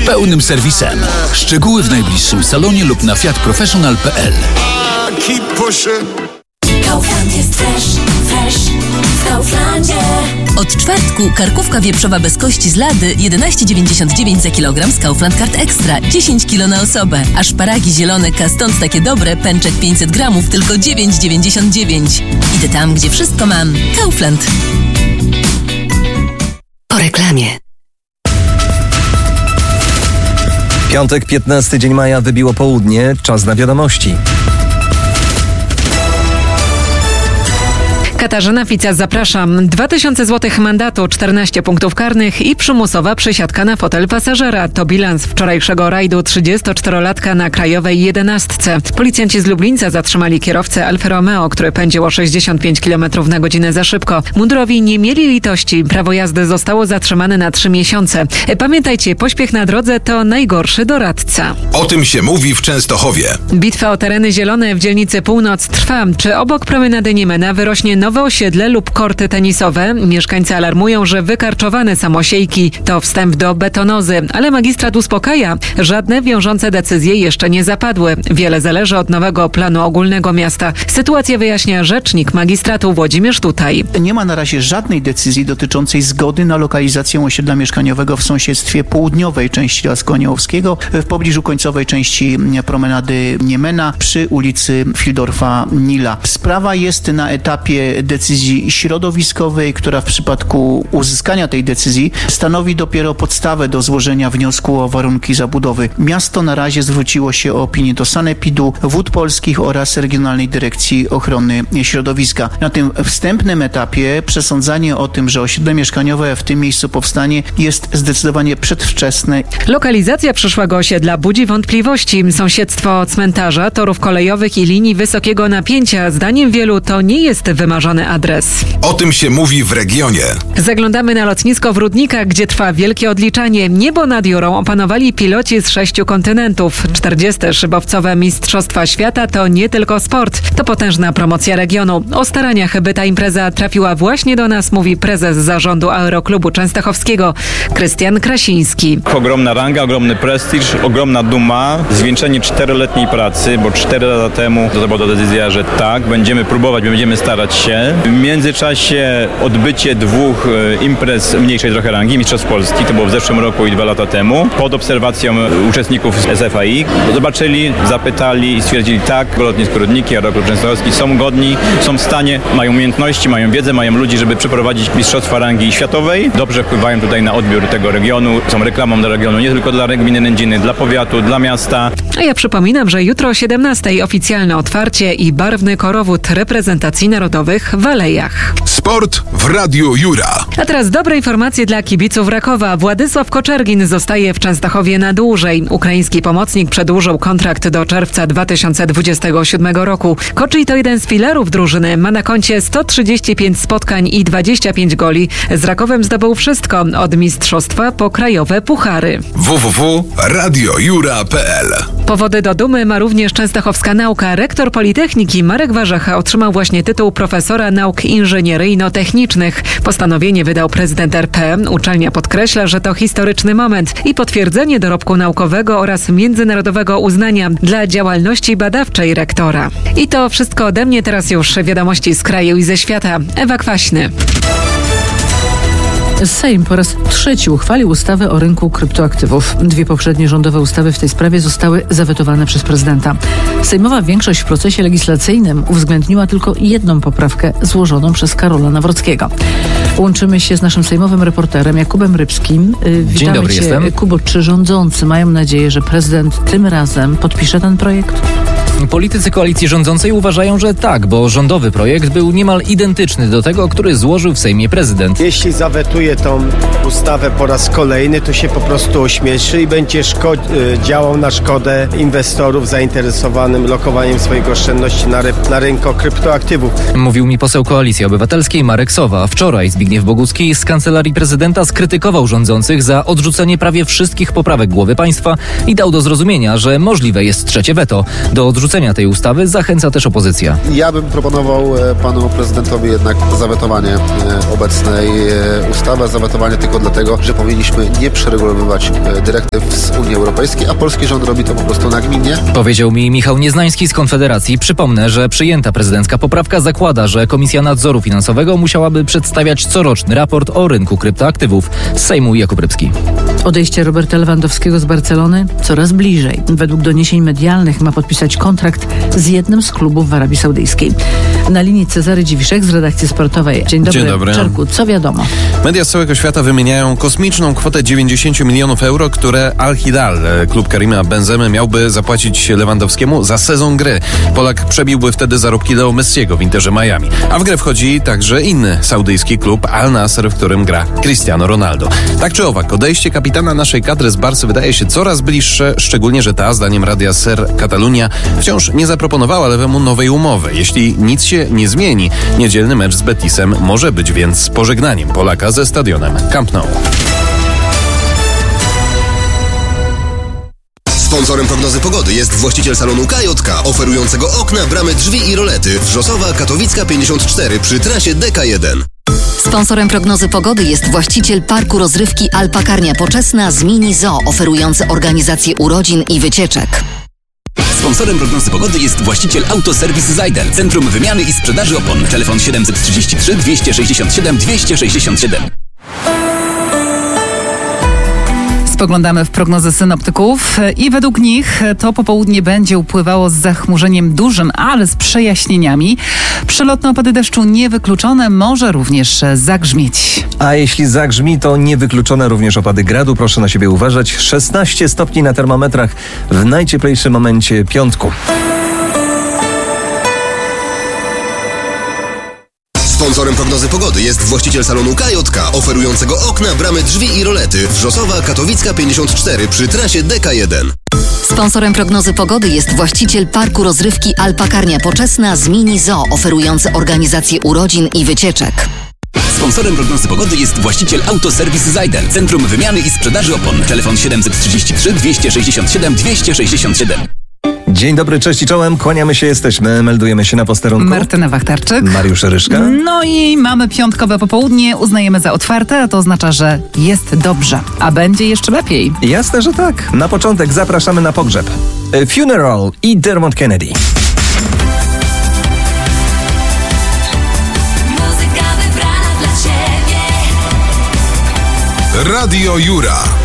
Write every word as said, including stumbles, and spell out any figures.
z pełnym serwisem. Szczegóły w najbliższym salonie lub na fiat professional kropka p l. Kaufland jest fresh, fresh w Kauflandzie. Od czwartku karkówka wieprzowa bez kości z lady jedenaście dziewięćdziesiąt dziewięć za kilogram z Kaufland Card Extra, dziesięć kilo na osobę. A szparagi zielone Kastąd takie dobre, pęczek pięćset gramów, tylko dziewięć dziewięćdziesiąt dziewięć. Idę tam, gdzie wszystko mam. Kaufland. Po reklamie. Piątek, piętnasty dzień maja, wybiło południe, czas na wiadomości. Katarzyna Fica, zapraszam. dwa tysiące złotych mandatu, czternaście punktów karnych i przymusowa przesiadka na fotel pasażera. To bilans wczorajszego rajdu trzydziestoczterolatka na krajowej jedenastce. Policjanci z Lublińca zatrzymali kierowcę Alfa Romeo, który pędził o sześćdziesiąt pięć kilometrów na godzinę za szybko. Mundurowi nie mieli litości. Prawo jazdy zostało zatrzymane na trzy miesiące. Pamiętajcie, pośpiech na drodze to najgorszy doradca. O tym się mówi w Częstochowie. Bitwa o tereny zielone w dzielnicy Północ trwa. Czy obok promenady Niemena wyrośnie nowe osiedle lub korty tenisowe? Mieszkańcy alarmują, że wykarczowane samosiejki to wstęp do betonozy, ale magistrat uspokaja, żadne wiążące decyzje jeszcze nie zapadły. Wiele zależy od nowego planu ogólnego miasta. Sytuację wyjaśnia rzecznik magistratu Włodzimierz Tutaj. Nie ma na razie żadnej decyzji dotyczącej zgody na lokalizację osiedla mieszkaniowego w sąsiedztwie południowej części Lasku Aniołowskiego, w pobliżu końcowej części promenady Niemena przy ulicy Fildorfa Nila. Sprawa jest na etapie decyzji środowiskowej, która w przypadku uzyskania tej decyzji stanowi dopiero podstawę do złożenia wniosku o warunki zabudowy. Miasto na razie zwróciło się o opinię do Sanepidu, Wód Polskich oraz Regionalnej Dyrekcji Ochrony Środowiska. Na tym wstępnym etapie przesądzanie o tym, że osiedle mieszkaniowe w tym miejscu powstanie, jest zdecydowanie przedwczesne. Lokalizacja przyszłego osiedla budzi wątpliwości. Sąsiedztwo cmentarza, torów kolejowych i linii wysokiego napięcia, zdaniem wielu, to nie jest wymarzony adres. O tym się mówi w regionie. Zaglądamy na lotnisko w Rudnikach, gdzie trwa wielkie odliczanie. Niebo nad Jurą opanowali piloci z sześciu kontynentów. czterdzieste szybowcowe Mistrzostwa Świata to nie tylko sport, to potężna promocja regionu. O staraniach, by ta impreza trafiła właśnie do nas, mówi prezes zarządu Aeroklubu Częstochowskiego Krystian Krasiński. Ogromna ranga, ogromny prestiż, ogromna duma, zwieńczenie czteroletniej pracy, bo cztery lata temu to była decyzja, że tak, będziemy próbować, będziemy starać się. W międzyczasie odbycie dwóch imprez mniejszej trochę rangi, Mistrzostw Polski, to było w zeszłym roku i dwa lata temu, pod obserwacją uczestników z S F A I. Zobaczyli, zapytali i stwierdzili tak, lotnisko Rudniki, Aeroklub Częstochowski są godni, są w stanie, mają umiejętności, mają wiedzę, mają ludzi, żeby przeprowadzić mistrzostwa rangi światowej. Dobrze wpływają tutaj na odbiór tego regionu, są reklamą dla regionu, nie tylko dla gminy Nędziny, dla powiatu, dla miasta. A ja przypominam, że jutro o siedemnastej oficjalne otwarcie i barwny korowód reprezentacji narodowych w Alejach. Sport w Radiu Jura. A teraz dobre informacje dla kibiców Rakowa. Władysław Koczergin zostaje w Częstochowie na dłużej. Ukraiński pomocnik przedłużył kontrakt do czerwca dwa tysiące dwudziestego siódmego roku. Koczyj to jeden z filarów drużyny. Ma na koncie sto trzydzieści pięć spotkań i dwadzieścia pięć goli. Z Rakowem zdobył wszystko, od mistrzostwa po krajowe puchary. w w w kropka radio jura kropka p l. Powody do dumy ma również częstochowska nauka. Rektor Politechniki Marek Warzecha otrzymał właśnie tytuł profesora nauk inżynieryjno-technicznych. Postanowienie wydał prezydent R P. Uczelnia podkreśla, że to historyczny moment i potwierdzenie dorobku naukowego oraz międzynarodowego uznania dla działalności badawczej rektora. I to wszystko ode mnie. Teraz już wiadomości z kraju i ze świata. Ewa Kwaśny. Sejm po raz trzeci uchwalił ustawę o rynku kryptoaktywów. Dwie poprzednie rządowe ustawy w tej sprawie zostały zawetowane przez prezydenta. Sejmowa większość w procesie legislacyjnym uwzględniła tylko jedną poprawkę złożoną przez Karola Nawrockiego. Łączymy się z naszym sejmowym reporterem Jakubem Rybskim. Witamy Dzień dobry, cię, jestem. Kubo, czy rządzący mają nadzieję, że prezydent tym razem podpisze ten projekt? Politycy koalicji rządzącej uważają, że tak, bo rządowy projekt był niemal identyczny do tego, który złożył w Sejmie prezydent. Jeśli zawetuje tą ustawę po raz kolejny, to się po prostu ośmieszy i będzie szko- działał na szkodę inwestorów zainteresowanym lokowaniem swoich oszczędności na, ry- na rynku kryptoaktywów. Mówił mi poseł Koalicji Obywatelskiej Marek Sowa. Wczoraj Zbigniew Bogucki z Kancelarii Prezydenta skrytykował rządzących za odrzucenie prawie wszystkich poprawek głowy państwa i dał do zrozumienia, że możliwe jest trzecie weto. Do odrzucenia odrzucenia tej ustawy zachęca też opozycja. Ja bym proponował panu prezydentowi jednak zawetowanie obecnej ustawy, zawetowanie tylko dlatego, że powinniśmy nie przeregulowywać dyrektyw z Unii Europejskiej, a polski rząd robi to po prostu nagminnie. Powiedział mi Michał Nieznański z Konfederacji. Przypomnę, że przyjęta prezydencka poprawka zakłada, że Komisja Nadzoru Finansowego musiałaby przedstawiać coroczny raport o rynku kryptoaktywów. Z Sejmu Jakub Rybski. Odejście Roberta Lewandowskiego z Barcelony coraz bliżej. Według doniesień medialnych ma podpisać kontrakt z jednym z klubów w Arabii Saudyjskiej. Na linii Cezary Dziwiszek z redakcji sportowej. Dzień dobry. Dzień dobry. Czarku, co wiadomo? Media z całego świata wymieniają kosmiczną kwotę dziewięćdziesiąt milionów euro, które Al Hilal, klub Karima Benzemy, miałby zapłacić Lewandowskiemu za sezon gry. Polak przebiłby wtedy zarobki Leo Messiego w Interze Miami. A w grę wchodzi także inny saudyjski klub Al Nassr, w którym gra Cristiano Ronaldo. Tak czy owak, odejście kapitana naszej kadry z Barcy wydaje się coraz bliższe, szczególnie, że ta, zdaniem Radia Ser Catalunya, wciąż nie zaproponowała lewemu nowej umowy. Jeśli nic się nie zmieni, niedzielny mecz z Betisem może być więc pożegnaniem Polaka ze stadionem Camp Nou. Sponsorem prognozy pogody jest właściciel salonu K J K, oferującego okna, bramy, drzwi i rolety. Wrzosowa, Katowicka pięćdziesiąt cztery przy trasie D K jeden. Sponsorem prognozy pogody jest właściciel parku rozrywki Alpakarnia Poczesna z Mini Zoo, oferujący organizację urodzin i wycieczek. Sponsorem prognozy pogody jest właściciel Autoserwis Zajdel, Centrum Wymiany i Sprzedaży Opon. Telefon siedem trzy trzy, dwieście sześćdziesiąt siedem, dwieście sześćdziesiąt siedem. Spoglądamy w prognozę synoptyków i według nich to popołudnie będzie upływało z zachmurzeniem dużym, ale z przejaśnieniami. Przelotne opady deszczu niewykluczone, może również zagrzmieć. A jeśli zagrzmi, to niewykluczone również opady gradu. Proszę na siebie uważać. szesnaście stopni na termometrach w najcieplejszym momencie piątku. Sponsorem prognozy pogody jest właściciel salonu K J K, oferującego okna, bramy, drzwi i rolety. Wrzosowa, Katowicka pięćdziesiąt cztery przy trasie D K jeden. Sponsorem prognozy pogody jest właściciel parku rozrywki Alpakarnia Poczesna z Mini Zoo, oferujący organizację urodzin i wycieczek. Sponsorem prognozy pogody jest właściciel Autoserwis Zajdel, Centrum Wymiany i Sprzedaży Opon. Telefon siedem trzy trzy, dwieście sześćdziesiąt siedem, dwieście sześćdziesiąt siedem. Dzień dobry, cześć i czołem, kłaniamy się, jesteśmy, meldujemy się na posterunku. Martyna Wachtarczyk. Mariusz Ryszka. No i mamy piątkowe popołudnie, uznajemy za otwarte, a to oznacza, że jest dobrze, a będzie jeszcze lepiej. Jasne, że tak. Na początek zapraszamy na pogrzeb. Funeral i Dermot Kennedy. Radio Jura.